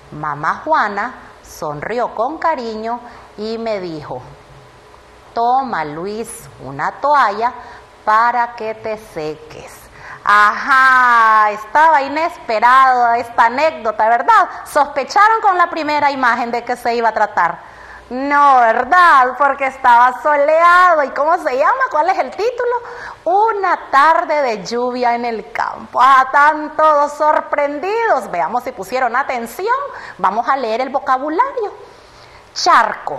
Mamá Juana sonrió con cariño y me dijo: toma, Luis, una toalla para que te seques. Ajá, estaba inesperada esta anécdota, ¿verdad? ¿Sospecharon con la primera imagen de qué se iba a tratar? No, ¿verdad? Porque estaba soleado. ¿Y cómo se llama? ¿Cuál es el título? Una tarde de lluvia en el campo. Ah, están todos sorprendidos. Veamos si pusieron atención. Vamos a leer el vocabulario. Charco: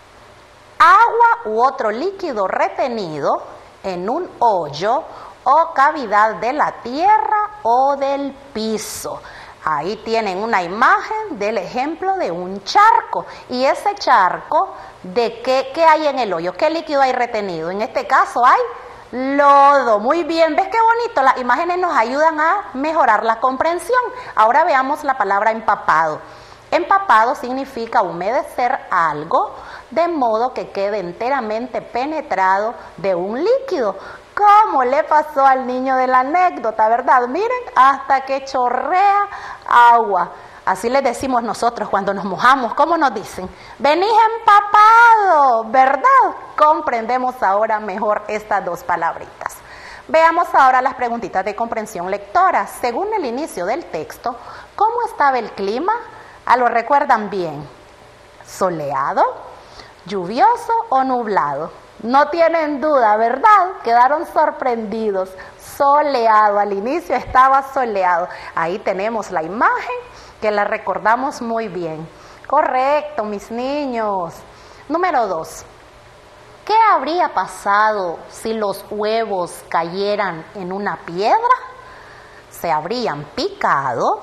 agua u otro líquido retenido en un hoyo o cavidad de la tierra o del piso. Ahí tienen una imagen del ejemplo de un charco. Y ese charco, ¿de qué hay en el hoyo? ¿Qué líquido hay retenido? En este caso hay lodo. Muy bien, ¿ves qué bonito? Las imágenes nos ayudan a mejorar la comprensión. Ahora veamos la palabra empapado. Empapado significa humedecer algo de modo que quede enteramente penetrado de un líquido. ¿Cómo le pasó al niño de la anécdota, verdad? Miren, hasta que chorrea agua. Así les decimos nosotros cuando nos mojamos. ¿Cómo nos dicen? Venís empapado, ¿verdad? Comprendemos ahora mejor estas dos palabritas. Veamos ahora las preguntitas de comprensión lectora. Según el inicio del texto, ¿cómo estaba el clima? ¿Lo recuerdan bien? ¿Soleado, lluvioso o nublado? No tienen duda, ¿verdad? Quedaron sorprendidos. Soleado, al inicio estaba soleado. Ahí tenemos la imagen que la recordamos muy bien. Correcto, mis niños. Número 2. ¿Qué habría pasado si los huevos cayeran en una piedra? ¿Se habrían picado?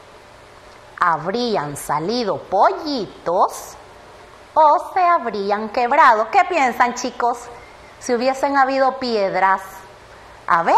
¿Habrían salido pollitos? ¿O se habrían quebrado? ¿Qué piensan, chicos? Si hubiesen habido piedras. A ver.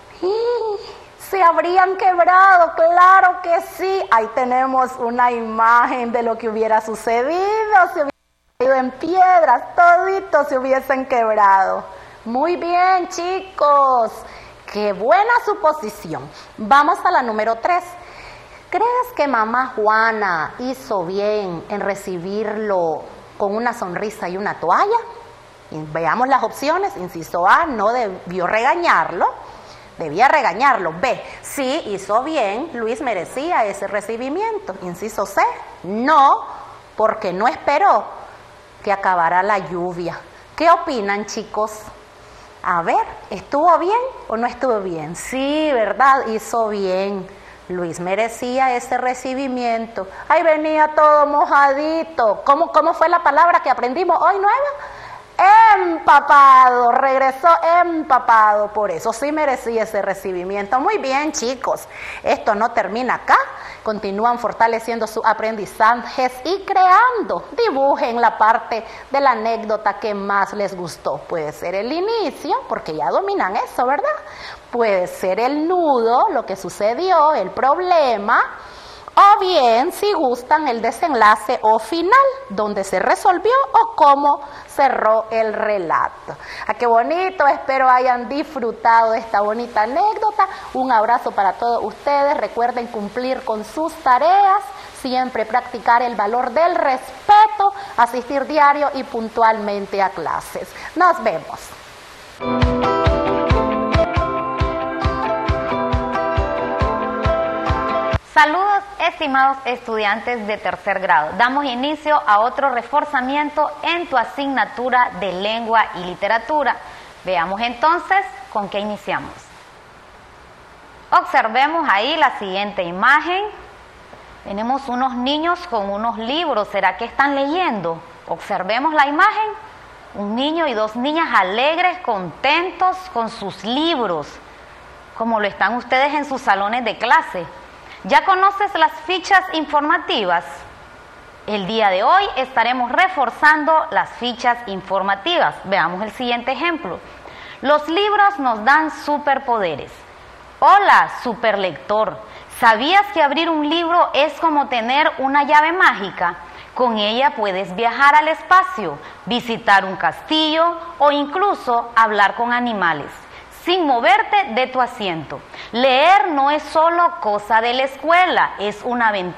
¿Se habrían quebrado? ¡Claro que sí! Ahí tenemos una imagen de lo que hubiera sucedido si hubiesen caído en piedras. Toditos se hubiesen quebrado. Muy bien, chicos. ¡Qué buena suposición! Vamos a la número 3. ¿Crees que mamá Juana hizo bien en recibirlo con una sonrisa y una toalla? Veamos las opciones. Inciso A, no debió regañarlo. Debía regañarlo. B, sí, hizo bien. Luis merecía ese recibimiento. Inciso C, no, porque no esperó que acabara la lluvia. ¿Qué opinan, chicos? A ver, ¿estuvo bien o no estuvo bien? Sí, ¿verdad? Hizo bien. Luis merecía ese recibimiento. Ahí venía todo mojadito. ¿Cómo fue la palabra que aprendimos hoy nueva? Empapado. Regresó empapado. Por eso sí merecía ese recibimiento. Muy bien, chicos. Esto no termina acá. Continúan fortaleciendo sus aprendizajes y creando. Dibujen la parte de la anécdota que más les gustó. Puede ser el inicio, porque ya dominan eso, ¿verdad? Puede ser el nudo, lo que sucedió, el problema, o bien, si gustan, el desenlace o final, donde se resolvió o cómo cerró el relato. ¡Qué bonito! Espero hayan disfrutado de esta bonita anécdota. Un abrazo para todos ustedes. Recuerden cumplir con sus tareas, siempre practicar el valor del respeto, asistir diario y puntualmente a clases. Nos vemos. Saludos, estimados estudiantes de tercer grado. Damos inicio a otro reforzamiento en tu asignatura de lengua y literatura. Veamos entonces con qué iniciamos. Observemos ahí la siguiente imagen. Tenemos unos niños con unos libros. ¿Será que están leyendo? Observemos la imagen. Un niño y dos niñas alegres, contentos con sus libros, como lo están ustedes en sus salones de clase. ¿Ya conoces las fichas informativas? El día de hoy estaremos reforzando las fichas informativas. Veamos el siguiente ejemplo. Los libros nos dan superpoderes. Hola, superlector. ¿Sabías que abrir un libro es como tener una llave mágica? Con ella puedes viajar al espacio, visitar un castillo o incluso hablar con animales, sin moverte de tu asiento. Leer no es solo cosa de la escuela, es una aventura